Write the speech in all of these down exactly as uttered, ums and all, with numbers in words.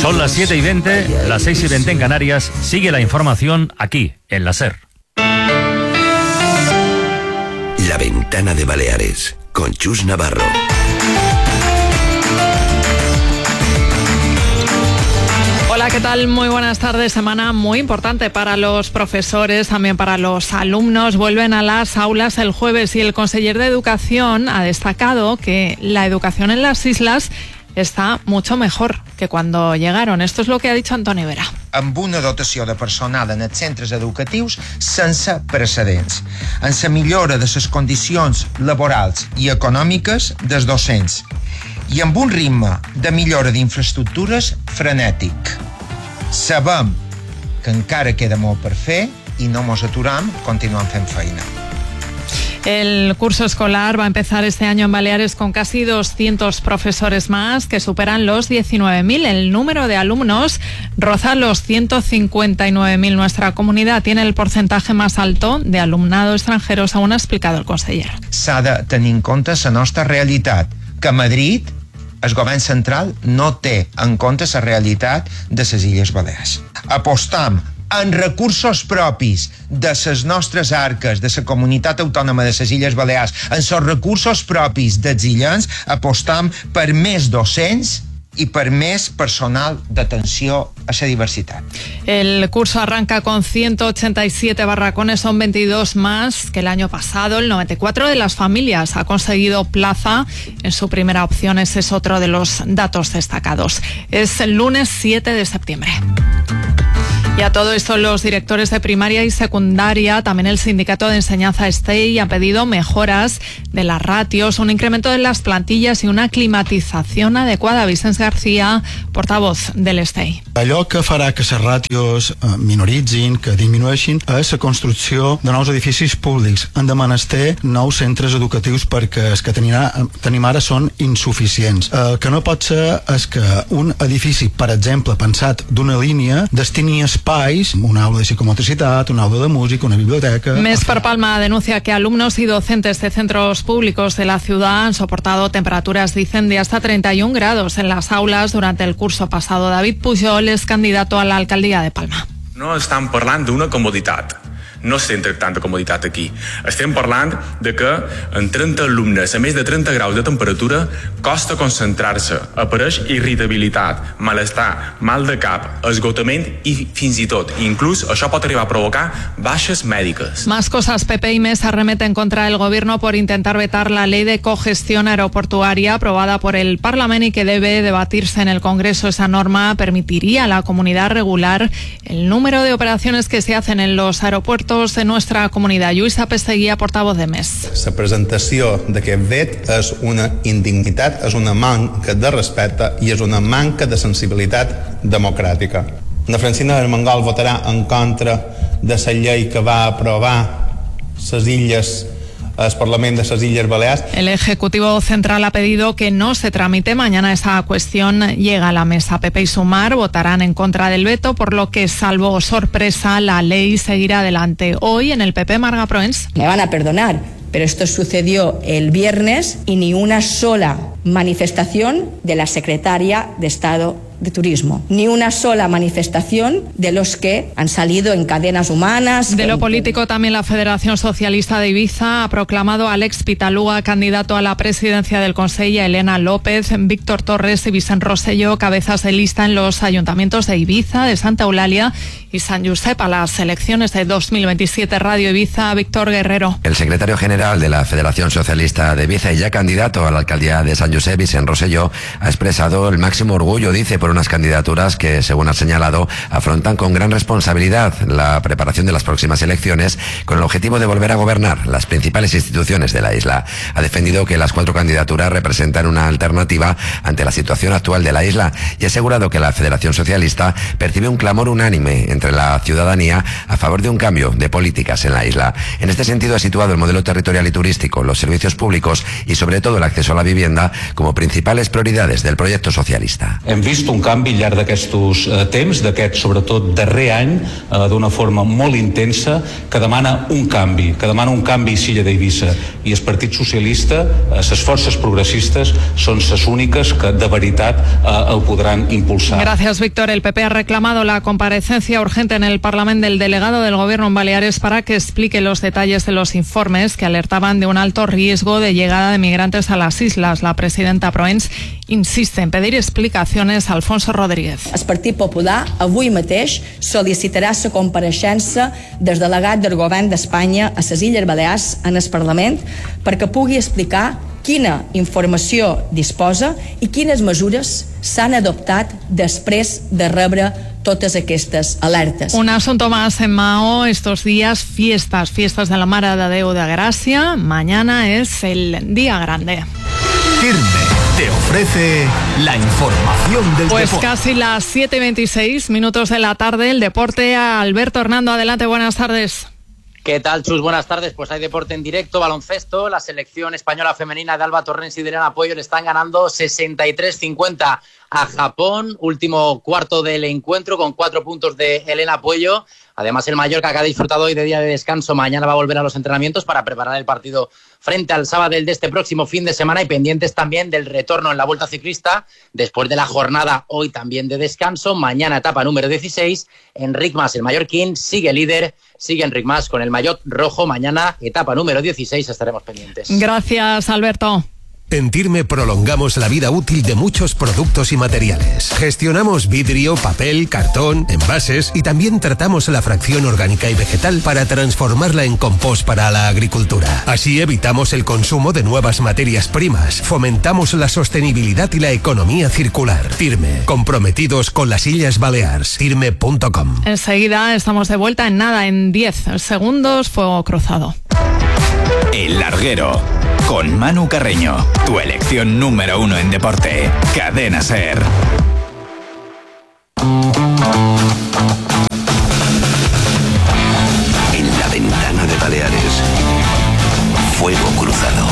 Son las siete y veinte, las seis y veinte en Canarias. Sigue la información aquí, en la SER. La Ventana de Baleares, con Chus Navarro. Hola, ¿qué tal? Muy buenas tardes. Semana muy importante para los profesores, también para los alumnos. Vuelven a las aulas el jueves y el conseller de Educación ha destacado que la educación en las islas està mucho mejor que cuando llegaron. Esto es lo que ha dicho Antoni Vera. Amb una dotació de personal en els centres educatius sense precedents, en la millora de les condicions laborals i econòmiques dels docents i amb un ritme de millora d'infraestructures frenètic. Sabem que encara queda molt per fer i no mos aturam, continuem fent feina. El curso escolar va a empezar este año en Baleares con casi doscientos profesores más, que superan los diecinueve mil. El número de alumnos roza los ciento cincuenta y nueve mil. Nuestra comunidad tiene el porcentaje más alto de alumnado extranjero, según ha explicado el conseller. S'ha de tenir en compte la nostra realitat, que Madrid, el govern central, no té en compte la realitat de les Illes Balears. Apostam en recursos propis de les nostres arques, de la comunitat autònoma de les Illes Balears, en els recursos propis dels illens, apostam per més docents y per més personal d'atenció a la diversidad. El curso arranca con ciento ochenta y siete barracones, son veintidós más que el año pasado. El noventa y cuatro por ciento de las familias ha conseguido plaza en su primera opción. Ese es otro de los datos destacados. Es el lunes siete de septiembre. Y a todo esto, los directores de primaria y secundaria, también el sindicato de enseñanza STEI, han pedido mejoras de las ratios, un incremento de las plantillas y una climatización adecuada. Vicens García, portavoz del STEI. Allò que farà que les ràtios minoritzin, que disminueixin, és la construcció de nous edificis públics. Han de menester nous centres educatius perquè els que tenim ara són insuficients. El que no pot ser és que un edifici, per exemple, pensat d'una línia, destini espais, un aula de psicomotricitat, un aula de música, una biblioteca... Mes per Palma denuncia que alumnos y docentes de centros públicos de la ciudad han soportado temperaturas, dicen, de hasta treinta y un grados en las aulas durante el curso pasado. David Pujol es candidato a la alcaldía de Palma. No estem parlant d'una comoditat. No estem tractant de comoditat aquí. Estem parlant de que en trenta alumnes a més de trenta graus de temperatura costa concentrar-se, apareix irritabilitat, malestar, mal de cap, esgotament i fins i tot, inclús això pot arribar a provocar baixes mèdiques. Más cosas. P P y Mesa arremeten contra el gobierno por intentar vetar la ley de cogestión aeroportuaria aprobada por el Parlamento y que debe debatirse en el Congreso. Esa norma permitiría a la comunidad regular el número de operaciones que se hacen en los aeropuertos de nuestra comunidad. Lluïsa Pesseguia, portavoz de Mes. La presentació d'aquest vet és una indignitat, és una manca de respecte i és una manca de sensibilitat democràtica. La Francina Armengol votarà en contra de la llei que va aprovar les illes el Parlamento de las Illes Baleares. El Ejecutivo Central ha pedido que no se tramite. Mañana esa cuestión llega a la mesa. P P y Sumar votarán en contra del veto, por lo que, salvo sorpresa, la ley seguirá adelante. Hoy en el P P, Marga Proens. Me van a perdonar, pero esto sucedió el viernes y ni una sola manifestación de la secretaria de Estado de Turismo, ni una sola manifestación de los que han salido en cadenas humanas. De lo político, también la Federación Socialista de Ibiza ha proclamado a Alex Pitalúa candidato a la presidencia del Consell, y a Elena López, Víctor Torres y Vicent Rosselló cabezas de lista en los ayuntamientos de Ibiza, de Santa Eulalia y San Josep a las elecciones de dos mil veintisiete. Radio Ibiza, Víctor Guerrero. El secretario general de la Federación Socialista de Ibiza y ya candidato a la alcaldía de San Josep, Vicent Rosselló, ha expresado el máximo orgullo, dice, por unas candidaturas que, según ha señalado, afrontan con gran responsabilidad la preparación de las próximas elecciones con el objetivo de volver a gobernar las principales instituciones de la isla. Ha defendido que las cuatro candidaturas representan una alternativa ante la situación actual de la isla y ha asegurado que la Federación Socialista percibe un clamor unánime entre la ciudadanía a favor de un cambio de políticas en la isla. En este sentido, ha situado el modelo territorial y turístico, los servicios públicos y, sobre todo, el acceso a la vivienda como principales prioridades del proyecto socialista. Hem vist un un canvi al llarg d'aquests eh, temps, d'aquest sobretot darrer any, eh, d'una forma molt intensa, que demana un canvi, que demana un canvi a Silla d'Eivissa, i el Partit Socialista, eh, les forces progressistes, són les úniques que de veritat eh, el podran impulsar. Gracias, Víctor. El P P ha reclamado la comparecencia urgente en el Parlamento del delegado del Gobierno en Baleares para que explique los detalles de los informes que alertaban de un alto riesgo de llegada de migrantes a las islas. La presidenta Proens insiste en pedir explicaciones a Alfonso Rodríguez. El Partit Popular avui mateix sol·licitarà la compareixença del delegat del Govern d'Espanya a les Illes Balears en el Parlament perquè pugui explicar quina informació disposa i quines mesures s'han adoptat després de rebre totes aquestes alertes. Un asunto más en Mao, estos días fiestas, fiestas de la Mare de Déu de Gràcia. Mañana es el día grande. Firme te ofrece la información del Pues deporte. casi las siete y veintiséis minutos de la tarde, el deporte. Alberto Hernando, adelante, buenas tardes. ¿Qué tal, Chus? Buenas tardes. Pues hay deporte en directo, baloncesto. La selección española femenina de Alba Torrens y de Elena Pueyo le están ganando sesenta y tres cincuenta a Japón. Último cuarto del encuentro con cuatro puntos de Elena Pueyo. Además, el Mallorca, que ha disfrutado hoy de día de descanso, mañana va a volver a los entrenamientos para preparar el partido frente al Sabadell de este próximo fin de semana, y pendientes también del retorno en la Vuelta Ciclista después de la jornada hoy también de descanso. Mañana etapa número dieciséis. Enric Mas, el mallorquín, sigue líder, sigue Enric Mas con el maillot rojo. Mañana etapa número dieciséis, estaremos pendientes. Gracias, Alberto. En Tirme prolongamos la vida útil de muchos productos y materiales. Gestionamos vidrio, papel, cartón, envases y también tratamos la fracción orgánica y vegetal para transformarla en compost para la agricultura. Así evitamos el consumo de nuevas materias primas, fomentamos la sostenibilidad y la economía circular. Tirme, comprometidos con las Illes Balears. Tirme punto com. Enseguida estamos de vuelta en nada, en diez segundos, fuego cruzado. El Larguero, con Manu Carreño, tu elección número uno en deporte. Cadena SER. En la ventana de Baleares, fuego cruzado.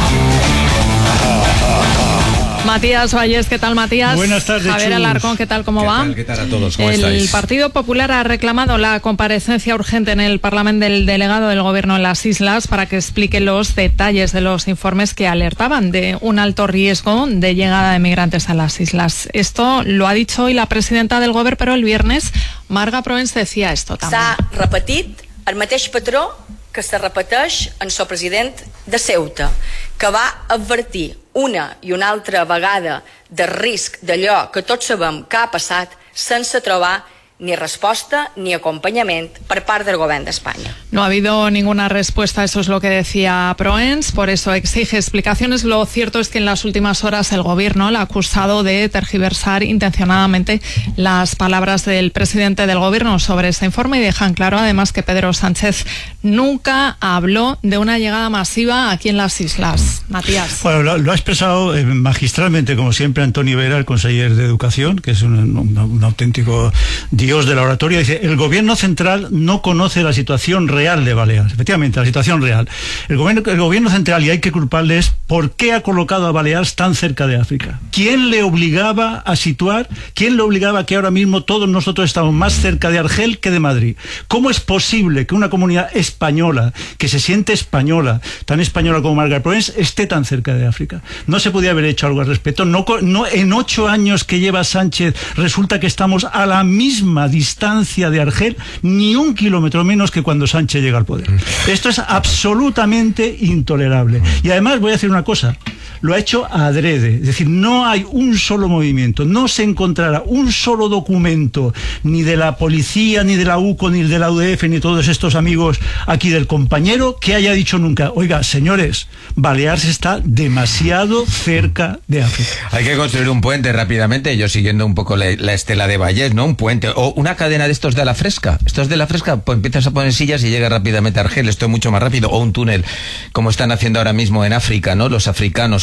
Matías Vallés, ¿qué tal, Matías? Buenas tardes, Javier Chus. Alarcón, ¿qué tal, cómo ¿Qué va? tal, qué tal a todos? ¿Cómo el estáis? Partido Popular ha reclamado la comparecencia urgente en el Parlamento del delegado del Gobierno en las Islas para que explique los detalles de los informes que alertaban de un alto riesgo de llegada de migrantes a las islas. Esto lo ha dicho hoy la presidenta del Gobierno, pero el viernes Marga Proens decía esto también. S'ha repetit el mateix patró que se repeteix en el president de Ceuta, que va advertir una i una altra vegada de risc d'allò que tots sabem que ha passat sense trobar ni respuesta ni acompañamiento por parte del Gobierno de España. No ha habido ninguna respuesta, eso es lo que decía Proens, por eso exige explicaciones. Lo cierto es que en las últimas horas el Gobierno le ha acusado de tergiversar intencionadamente las palabras del presidente del Gobierno sobre este informe, y dejan claro además que Pedro Sánchez nunca habló de una llegada masiva aquí en las islas. Matías. Bueno, lo, lo ha expresado eh, magistralmente, como siempre, Antonio Vera, el conseller de Educación, que es un, un, un auténtico dios de la oratoria. Dice: el Gobierno central no conoce la situación real de Baleares. Efectivamente, la situación real. El gobierno, el gobierno central, y hay que culparle, es por qué ha colocado a Baleares tan cerca de África. ¿Quién le obligaba a situar? ¿Quién le obligaba a que ahora mismo todos nosotros estamos más cerca de Argel que de Madrid? ¿Cómo es posible que una comunidad española, que se siente española, tan española como Marga Proens, esté tan cerca de África? No se podía haber hecho algo al respecto. No, no, en ocho años que lleva Sánchez, resulta que estamos a la misma distancia de Argel, ni un kilómetro menos que cuando Sánchez llega al poder. Esto es absolutamente intolerable. Y además voy a decir una cosa: lo ha hecho adrede. Es decir, no hay un solo movimiento, no se encontrará un solo documento, ni de la policía, ni de la U C O, ni de la U D F, ni todos estos amigos aquí del compañero, que haya dicho nunca: oiga, señores, Baleares está demasiado cerca de África. Hay que construir un puente rápidamente, yo siguiendo un poco la, la estela de Vallés, ¿no? Un puente, o una cadena de estos de la fresca. Estos de la fresca, pues empiezas a poner sillas y llega rápidamente a Argel, esto es mucho más rápido. O un túnel, como están haciendo ahora mismo en África, ¿no? Los africanos,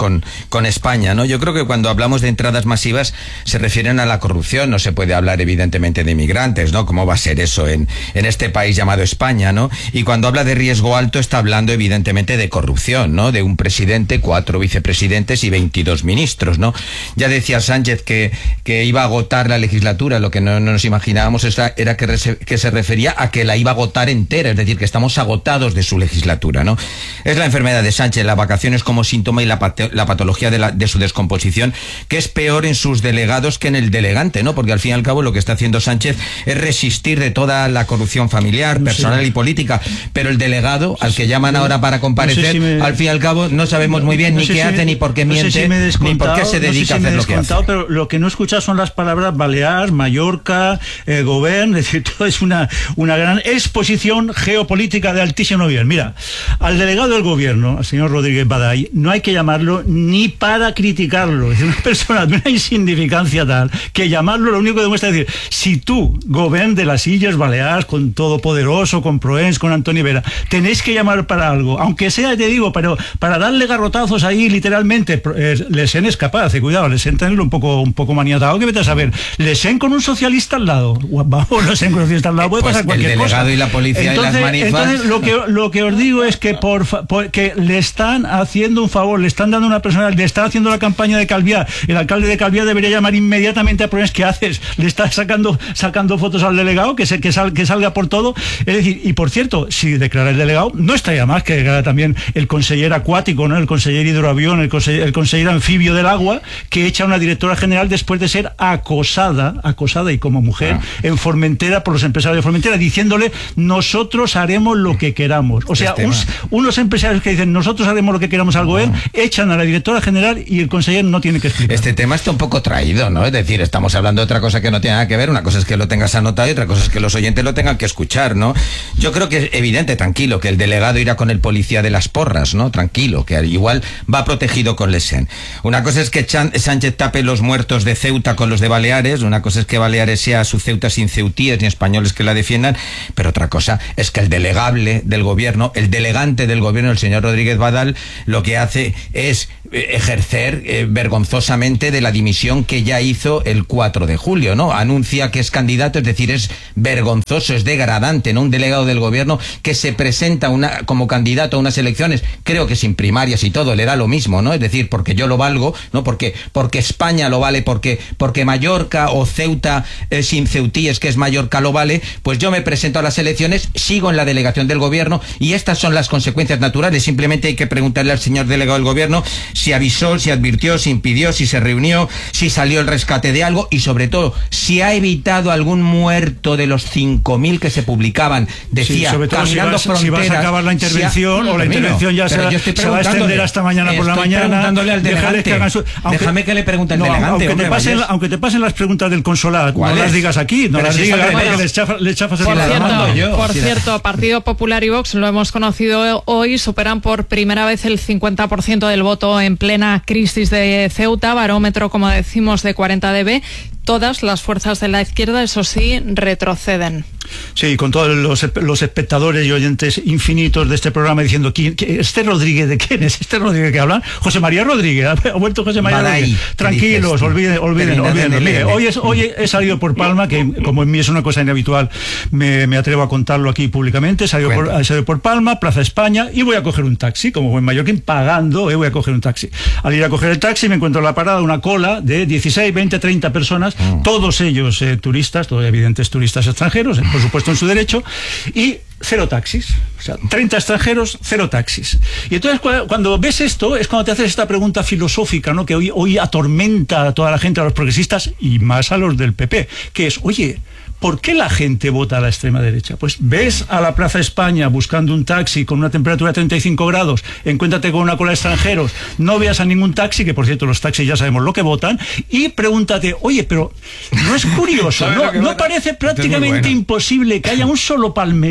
con, con España, ¿no? Yo creo que cuando hablamos de entradas masivas se refieren a la corrupción, no se puede hablar evidentemente de migrantes, ¿no? ¿Cómo va a ser eso en, en este país llamado España, ¿no? Y cuando habla de riesgo alto está hablando evidentemente de corrupción, ¿no? De un presidente, cuatro vicepresidentes y veintidós ministros, ¿no? Ya decía Sánchez que, que iba a agotar la legislatura, lo que no, no nos imaginábamos era, era que, rese, que se refería a que la iba a agotar entera, es decir, que estamos agotados de su legislatura, ¿no? Es la enfermedad de Sánchez, las vacaciones como síntoma y la, pato, la patología de, la, de su descomposición, que es peor en sus delegados que en el delegante, ¿no? Porque al fin y al cabo lo que está haciendo Sánchez es resistir de toda la corrupción familiar, personal sí. y política, pero el delegado, al que llaman ahora para comparecer, no sé si me... al fin y al cabo no sabemos muy bien no, no ni qué si hace, me... ni por qué miente, no sé si ni por qué se dedica no sé si a hacer lo que hace. Pero lo que no he escuchado son las palabras Balear, Mallorca, eh, Govern, es decir, todo es una, una gran exposición geopolítica de altísimo nivel. Mira, al delegado del gobierno, al señor Rodríguez Baday, no hay que llamarlo ni para criticarlo, es una persona de una insignificancia tal, que llamarlo lo único que demuestra es decir, si tú, Govern de las Illes Baleares, con Todopoderoso, con Proens, con Antoni Vera, tenéis que llamar para algo, aunque sea, te digo, pero para darle garrotazos ahí, literalmente, eh, Lesen es capaz, eh, cuidado, Lesen tenerlo un poco, un poco maniatado, que vete a saber, Lesen con un socialista al lado, vamos, Lesen con un socialista al lado, puede pues pasar cualquier cosa. El delegado cosa. Y la policía entonces, y las manifas... Entonces, lo que, lo que os digo es que por, por que le están haciendo un favor, le están dando una persona, le están haciendo la campaña de Calviá, el alcalde de Calviá debería llamar inmediatamente a Proens, ¿qué haces? Le estás sacando, sacando fotos al delegado, que, se, que, sal, que salga por todo, es decir, y por cierto, si declara el delegado, no está ya más que declara también el conseller acuático, ¿no? El conseller hidroavión, el conseller, el conseller anfibio del agua, que echa a una directora general después de ser acosada, acosada y como mujer, ah. en Formentera por los empresarios de Formentera, diciéndole, nosotros haremos lo que queramos. O sea, un, unos empresarios que dicen, nosotros haremos lo que queramos al gobierno, no. echan a la directora general y el conseller no tiene que explicar. Este tema está un poco traído, ¿no? Es decir, estamos hablando de otra cosa que no tiene nada que ver, una cosa es que lo tengas anotado y otra cosa es que los oyentes lo tengan que escuchar, ¿no? Yo creo que es evidente, tranquilo, que el delegado irá con el policía de las porras, ¿no? Tranquilo, que igual va protegido con Lesen. Una cosa es que Chan, Sánchez tape los muertos de Ceuta con los de Baleares, una cosa es que Baleares sea su Ceuta sin ceutíes ni españoles que la defiendan, pero otra cosa es que el delegable del gobierno, el delegante del gobierno, el señor Rodríguez Badal, lo que hace es ejercer eh, vergonzosamente de la dimisión que ya hizo el cuatro de julio, ¿no? Anuncia que es candidato, es decir, es vergonzoso, es degradante, ¿no? Un delegado del gobierno que se presenta una, como candidato a unas elecciones, creo que sin primarias y todo, le da lo mismo, ¿no? Es decir, porque yo lo valgo, ¿no? Porque, porque España lo vale, porque, porque Mallorca o Ceuta eh, sin ceutíes, que es Mallorca, lo vale, pues yo me presento a las elecciones, sigo en la delegación del gobierno y estas son las consecuencias naturales. Simplemente hay que preguntarle al señor delegado del gobierno si avisó, si advirtió, si impidió, si se reunió, si salió el rescate de algo y sobre todo si ha evitado algún muerto de los cinco mil que se publicaban. Decía, sí, sobre todo caminando si vas, fronteras. Si vas a acabar la intervención si ha, o la intervención ya se, se va a extender hasta mañana por la mañana. Preguntándole al delegante. Que su, aunque, Déjame que le pregunte al no, delegante. Aunque, hombre, te pasen, aunque te pasen las preguntas del consulado, no las digas aquí, no Pero las si digas porque les chafas, les chafas el Por cierto, yo. por cierto, Partido Popular y Vox, lo hemos conocido hoy, superan por primera vez el cincuenta por ciento del voto en plena crisis de Ceuta, barómetro, como decimos, de cuarenta decibelios. Todas las fuerzas de la izquierda, eso sí, retroceden. Sí, con todos los, los espectadores y oyentes infinitos de este programa diciendo, ¿quién, quién, ¿este Rodríguez de quién es? ¿Este Rodríguez que hablan? José María Rodríguez, ha vuelto José María Badai, Rodríguez. Tranquilos, olviden, olviden, olviden. Mire, hoy, es, hoy he salido por Palma, que como en mí es una cosa inhabitual, me, me atrevo a contarlo aquí públicamente, he salido, por, he salido por Palma, Plaza España, y voy a coger un taxi, como buen mallorquín, pagando, eh, voy a coger un taxi. Al ir a coger el taxi me encuentro en la parada una cola de dieciséis, veinte, treinta personas, mm. todos ellos eh, turistas, todos evidentes turistas extranjeros, eh, por supuesto en su derecho, y cero taxis, o sea, treinta extranjeros, cero taxis. Y entonces cuando ves esto, es cuando te haces esta pregunta filosófica, ¿no? Que hoy, hoy atormenta a toda la gente, a los progresistas y más a los del P P, que es, oye, ¿por qué la gente vota a la extrema derecha? Pues ves a la Plaza España buscando un taxi con una temperatura de treinta y cinco grados, encuéntrate con una cola de extranjeros, no veas a ningún taxi, que por cierto los taxis ya sabemos lo que votan, y pregúntate, oye, pero ¿no es curioso? ¿No, no parece prácticamente bueno. imposible que haya un solo palmesano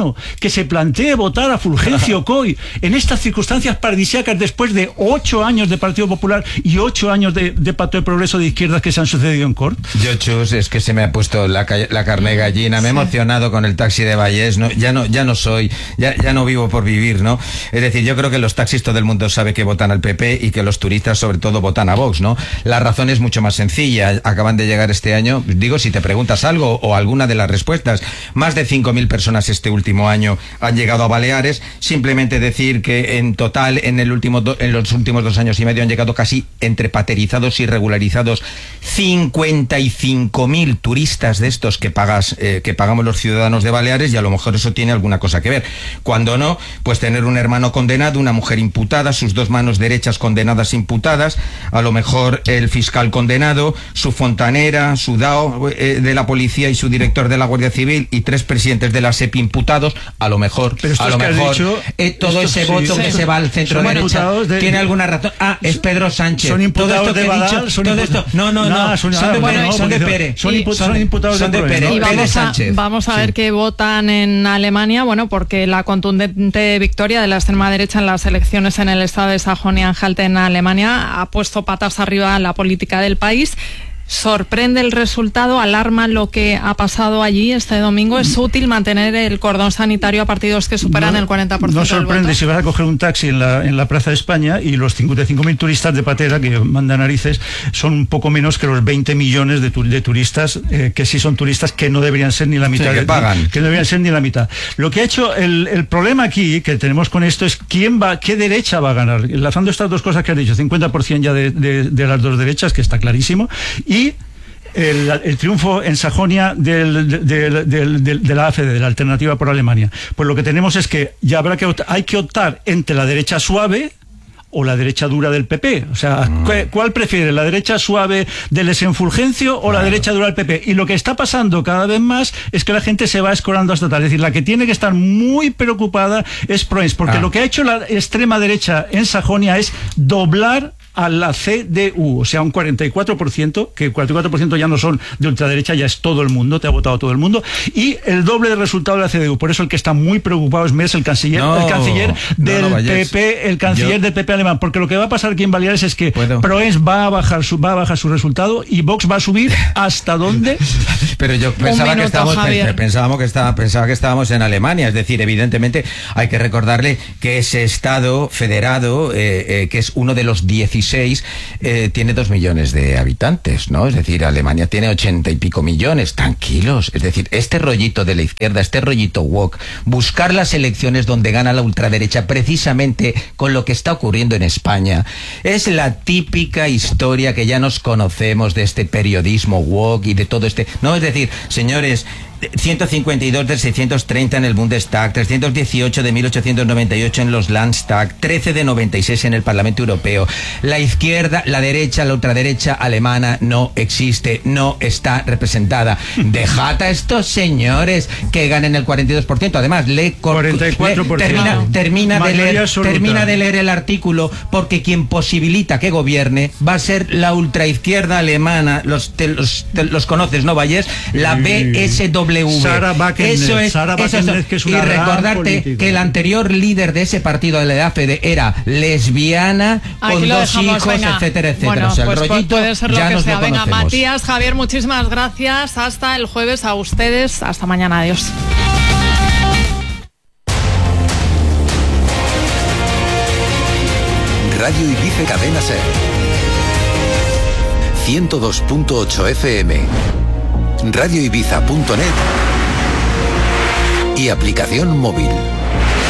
ciudadano que se plantee votar a Fulgencio Coy en estas circunstancias paradisíacas después de ocho años de Partido Popular y ocho años de, de Pacto de Progreso de izquierdas que se han sucedido en Cort? Yo, Chus, es que se me ha puesto la, la carne gallina, me he sí. emocionado con el taxi de Vallés, ¿no? ya no ya no soy, ya, ya no vivo por vivir, ¿no? Es decir, yo creo que los taxis todo el mundo sabe que votan al P P y que los turistas sobre todo votan a Vox, ¿no? La razón es mucho más sencilla, acaban de llegar este año, digo, si te preguntas algo o alguna de las respuestas, más de cinco mil personas este último año han llegado a Baleares, simplemente decir que en total en, el último do, en los últimos dos años y medio han llegado casi entre paterizados y regularizados cincuenta y cinco mil turistas de estos que pagas eh, que pagamos los ciudadanos de Baleares, y a lo mejor eso tiene alguna cosa que ver. Cuando no, pues tener un hermano condenado, una mujer imputada, sus dos manos derechas condenadas imputadas, a lo mejor el fiscal condenado, su fontanera, su D A O eh, de la policía y su director de la Guardia Civil y tres presidentes de la S E P imputados, a lo mejor, a lo mejor dicho, eh, todo ese sí, voto sí, que sí. se va al centro derecha de, tiene alguna razón. Ah, es Pedro Sánchez. Son imputados todo esto de que Badal, dicho, son todo esto, no, no, no, no, son, son de, bueno, no, son de Pérez. Son, son, son imputados son de, de Pérez. Y vamos a, vamos a ver sí. qué votan en Alemania, bueno, porque la contundente victoria de la extrema derecha en las elecciones en el estado de Sajonia-Anhalt en Alemania ha puesto patas arriba a la política del país. Sorprende el resultado, alarma lo que ha pasado allí este domingo. ¿Es útil mantener el cordón sanitario a partidos que superan no, el cuarenta por ciento no sorprende del voto? Si vas a coger un taxi en la, en la Plaza de España y los cincuenta y cinco mil turistas de patera que mandan narices son un poco menos que los veinte millones de, tu, de turistas eh, que sí son turistas que no deberían ser ni la mitad. Sí, que pagan. Que no deberían ser ni la mitad. Lo que ha hecho, el, el problema aquí que tenemos con esto es quién va, qué derecha va a ganar. Enlazando estas dos cosas que has dicho, cincuenta por ciento ya de, de, de las dos derechas, que está clarísimo, y El, el triunfo en Sajonia del, del, del, del, de la A F D, de la Alternativa por Alemania. Pues lo que tenemos es que ya habrá que optar, hay que optar entre la derecha suave o la derecha dura del P P. O sea, mm. ¿cuál prefiere? ¿La derecha suave del Fulgencio o claro. la derecha dura del P P? Y lo que está pasando cada vez más es que la gente se va escorando hasta tal. Es decir, la que tiene que estar muy preocupada es Proens, porque ah. lo que ha hecho la extrema derecha en Sajonia es doblar a la C D U, o sea, un cuarenta y cuatro por ciento, que el cuarenta y cuatro por ciento ya no son de ultraderecha, ya es todo el mundo, te ha votado todo el mundo, y el doble de resultado de la C D U. Por eso el que está muy preocupado es Merz, el canciller, no, el canciller del no, no, P P, el canciller Yo... del P P alemán, porque lo que va a pasar aquí en Baleares es que ¿Puedo? Proens va a bajar su, va a bajar su resultado y Vox va a subir hasta dónde. Pero yo pensaba minuto, que estábamos, pensábamos que estaba, pensaba que estábamos en Alemania, es decir, evidentemente hay que recordarle que ese estado federado, eh, eh, que es uno de los dieciséis Eh, tiene dos millones de habitantes, ¿no? Es decir, Alemania tiene ochenta y pico millones, tranquilos. Es decir, este rollito de la izquierda, este rollito woke, buscar las elecciones donde gana la ultraderecha precisamente con lo que está ocurriendo en España, es la típica historia que ya nos conocemos de este periodismo woke y de todo este... No, es decir, señores... ciento cincuenta y dos de seiscientos treinta en el Bundestag, trescientos dieciocho de mil ochocientos noventa y ocho en los Landtag, trece de noventa y seis en el Parlamento Europeo. La izquierda, la derecha, la ultraderecha alemana no existe, no está representada. Dejad a estos señores que ganen el cuarenta y dos por ciento. Además, lee, cuarenta y cuatro por ciento. termina, termina, de leer, termina de leer el artículo, porque quien posibilita que gobierne va a ser la ultraizquierda alemana. Los, te, los, te, los conoces, ¿no, Vallés? La B S W. Sara eso es, Sara eso es, que es una y recordarte que el anterior líder de ese partido de la A F D era lesbiana, Aquí con dos dejamos, hijos, venga. etcétera, etcétera. Bueno, o sea, pues el rollito puede ser lo ya que nos sea. lo Venga, conocemos. Matías, Javier, muchísimas gracias. Hasta el jueves a ustedes. Hasta mañana. Adiós. Radio Ibiza Cadena Ser. ciento dos punto ocho F M. radio ibiza punto net y aplicación móvil.